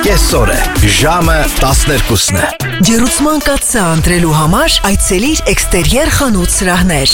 կեսօր է, ժամը 12-ն է։ Ջերուցման կաթսա ընտրելու համար այցելիր էքստերիեր խանութ սրահներ։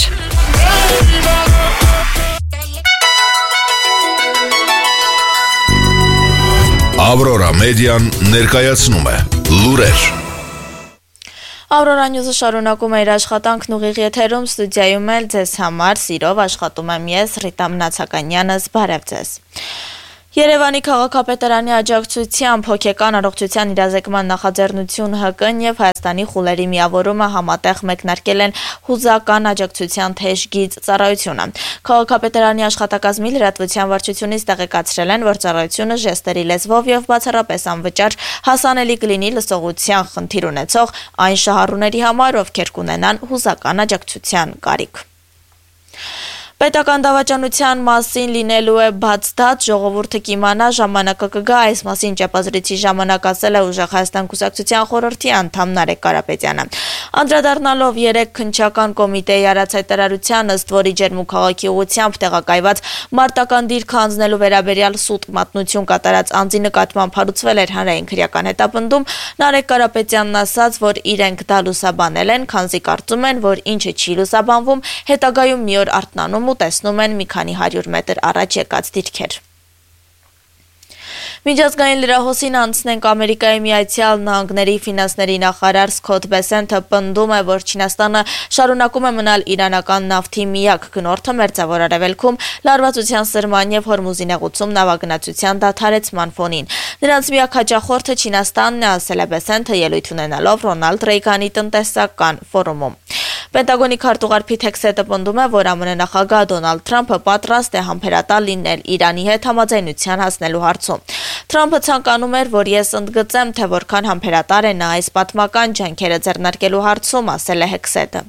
Ավրորա մեդիան ներկայացնում է լուրեր։ Ավրորա նյուզը շարունակում է իր աշխատանքն ուղիղ եթերում, ստուդիայում էլ ձեզ համար սիրով աշխատում եմ ես Ռիտա Մնացականյանս, բարև ձեզ։ Երևանի քաղաքապետարանի աջակցությամբ հոգեկան առողջության իրազեկման նախաձեռնություն ՀԿ-ն եւ Հայաստանի խուլերի միավորումը համատեղ մեկնարկել են հուզական աջակցության թեժ գիծ ծառայությունը։ Քաղաքապետարանի աշխատակազմի լրատվության վարչությունից տեղեկացրել են, որ ծառայությունը ժեստերի լեզվով եւ բացառապես անվճար հասանելի կլինի լսողության խնդիր ունեցող այն շահառուների համար, ովքեր կունենան հուզական աջակցության կարիք։ Պետական դավաճանության մասին լինելու է բաց դատ, ժողովուրդը կիմանա, ժամանակը կգա, այս մասին ճեպազրույցի ժամանակ ասել է Ուժեղ Հայաստան կուսակցության խորհրդի անդամ Նարեկ Կարապետյանը։ Անդրադառնալով 3 քննչական կոմիտեի արած հայտարարության, ըստ որի Ջերմուքաղաքի ուղղությամբ տեղակայված մարտական դիրքը հանձնելու վերաբերյալ սուտ մատնություն կատարած անձի նկատմամբ հարուցվել էր հանրային քրեական հետապնդում, Նարեկ Կարապետյանն ասաց, որ իրենք դա լուսաբանել են, քանզի կարծում են, որ ինչը չի լուսաբանվում, հետագայում մի օր արթնանում ու տեսնում են մի քանի 100 մետր առաջ եկած դիրքեր։ Միջազգային լրահոսին անցնենք Ամերիկայի Միացյալ Նահանգների ֆինանսների նախարար Սքոթ Բեսենթը պնդում է, որ Չինաստանը շարունակում է մնալ իրանական նավթի միակ գնորդը Մերձավոր Արևելքում լարվածության սրման եւ Հորմուզի նեղուցում նավագնացության դադարեցման ֆոնին։ Նրանց միակ հաճախորդը Չինաստանն է, ասել է Բեսենթը ելույթ ունենալով Ռոնալդ Ռեյգանի տնտեսական ֆորումում։ Պենտագոնի քարտուղար Փիթ Հեքսետը պնդում է, որ ԱՄՆ նախագահ Դոնալդ Թրամփը պատրաստ է համբերատար լինել Իրանի հետ համաձայնության հասնելու հարցում։ Թրամփը ցանկանում էր, որ ես ընդգծեմ, թե որքան համբերատար է նա այս պատմական ջանքերը ձեռնարկելու հարցում, ասել է Հեքսետը։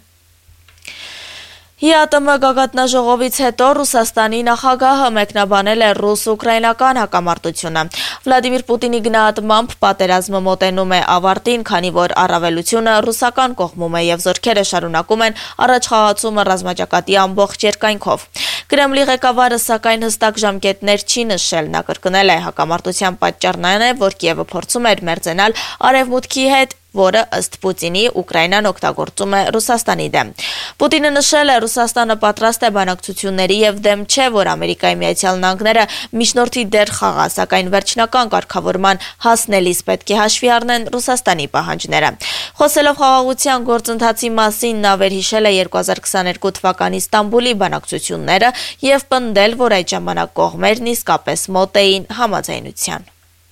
ՀԻԱՏՄ գագաթնաժողովից հետո Ռուսաստանի նախագահը մեկնաբանել է ռուս-ուկրաինական հակամարտությունը։ Վլադիմիր Պուտինի գնահատմամբ պատերազմը մոտենում է ավարտին, քանի որ առավելությունը ռուսական կողմում է եւ զորքերը շարունակում են առաջխաղացումը ռազմաճակատի ամբողջ երկայնքով։ Կրեմլի ղեկավարը սակայն հստակ ժամկետներ չի նշել, նա կրկնել է հակամարտության պատճառն այն է, որ Կիևը փորձում էր մերձենալ Արևմուտքի հետ, որը ըստ Պուտինի Ուկրաինան օգտագործում է Ռուսաստանի դեմ։ Պուտինը նշել է, Ռուսաստանը պատրաստ է բանակցությունների եւ դեմ չէ, որ Ամերիկայի Միացյալ Նահանգները միջնորդի դեր խաղա, սակայն վերջնական կարգավորման հասնելիս պետք է հաշվի առնեն Ռուսաստանի պահանջները։ Խոսելով խաղաղության գործընթացի մասին, նա վերհիշել է 2022 թվականի Ստամբուլի բանակցությունները եւ պնդել, որ այդ ժամանակ կողմերն իսկապես մոտ էին համաձայնության։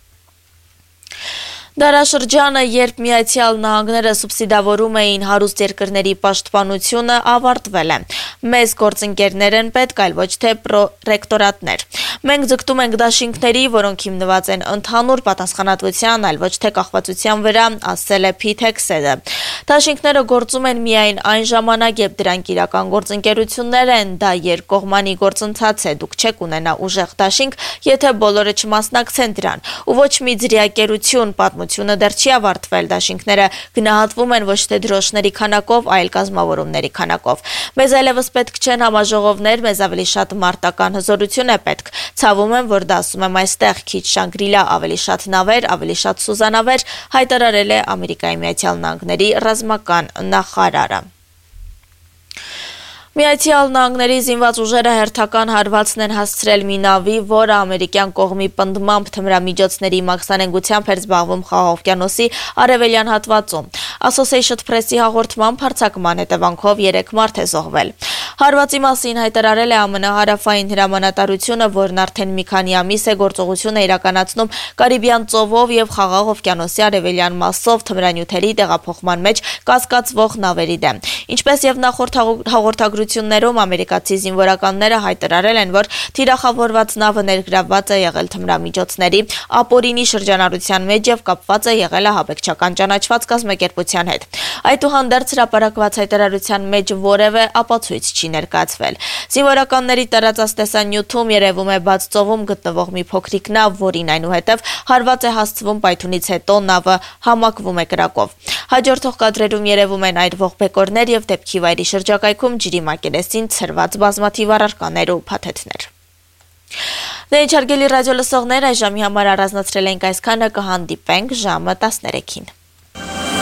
Դարաշրջանը, երբ Միացյալ Նահանգները սուբսիդավորում էին հարուստ երկրների պաշտպանությունը, ավարտվել է։ Մեզ գործընկերներ են պետք, այլ ոչ թե պրոռեկտորատներ։ Մենք ձգտում ենք դաշինքների, որոնք հիմնված են ընդհանուր պատասխանատվության, այլ ոչ թե կախվածության վրա, ասել է Փիթ Հեքսետը։ Դաշինքները գործում են միայն այն ժամանակ, երբ դրանք իրական գործընկերություններ են, դա երկկողմանի գործընթաց է, դուք չեք ունենա ուժեղ դաշինք, եթե բոլորը չմասնակցեն դրան, ու ոչ մի ձրիակերություն, պատմությունը դեռ չի ավարտվել, դաշինքները գնահատվում են ոչ թե դրոշների քանակով, այլ կազմավորումների քանակով։ Մեզ այլևս պետք չեն համաժողովներ, մեզ ավելի շատ մարտական հզորություն է պետք։ Ցավում եմ, որ դա ասում եմ այստեղ, քիչ Շանգրիլա, ավելի շատ նավեր, ավելի շատ սուզանավեր, հայտարարել է Ամերիկայի Միացյալ Նահանգների ռազմական նախարարը։ Միացյալ Նահանգների զինված ուժերը հերթական հարվածն են հասցրել մի նավի, որը ամերիկյան կողմի պնդմամբ թմրամիջոցների մաքսանենգությամբ էր զբաղվում Խաղաղ օվկիանոսի արևելյան հատվածում։ Associated Press-ի հաղորդմամբ հարձակման հետևանքով 3 մարդ է զոհվել։ Հարվածի մասին հայտարարել է ԱՄՆ հարավային հրամանատարությունը, որն արդեն մի քանի ամիս է գործողություն է իրականացնում Կարիբյան ծովով եւ Խաղաղ օվկիանոսի արևելյան մասով թմրանյութերի տեղափոխման մեջ կասկածվող նավերի դեմ։ Ինչպես եւ նախորդ հաղորդագրություններում ամերիկացի զինվորականները հայտարարել են, որ թիրախավորված նավը ներգրավված է եղել թմրամիջոցների ապօրինի շրջանառության մեջ եւ կապված է եղել ահաբեկչական ճանաչված կազմակերպության հետ։ Այդուհանդերձ հրապարակված հայտարարության մեջ որևէ ապացույց չի ներկայացվել։ Զինվորականների տարածած տեսանյութում երևում է բաց ծովում գտնվող մի փոքրիկ նավ, որին այնուհետև հարված է հասցվում պայթունից հետո նավը համակվում է կրակով։ Հաջորդող կադրերում երևում են այրվող բեկորներ եւ դեպքի վայրի շրջակայքում ջրի մակերեսին ցրված բազմաթիվ առարկաներ ու փաթեթներ։ Դե ինչ հարգելի ռադիո լսողներ, այս ժամի համար առանձնացրել ենք այսքանը, կհանդիպենք ժամը 13-ին։